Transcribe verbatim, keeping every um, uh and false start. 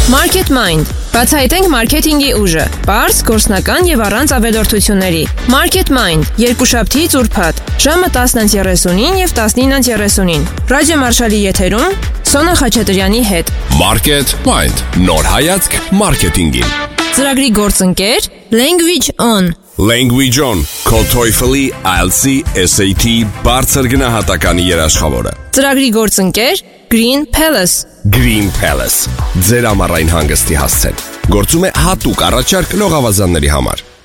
Market Mind. Բացահայտենք մարքեթինգի ուժը։ Պարզ, գործնական եւ առանց ավելորդությունների։ Market Mind. Երկուշաբթի ծուրփաթ։ Ժամը տասն երեսունին եւ տասնինը երեսունին։ Ռադիո Մարշալի եթերում Սոնա Խաչատրյանի հետ։ Market Mind. Նոր հայացք մարքեթինգին։ Ծրագրի գործընկեր Language On. Language On. Քո TOEFL-ի, I E L T S-ի, S A T բարձր գնահատականի երաշխավորը։ Ծրագրի գործընկեր Green Palace. Green Palace. Ձեր ամառային հանգստի հասցեն։ Գործում է հատուկ առաջարկ լողավազանների համար։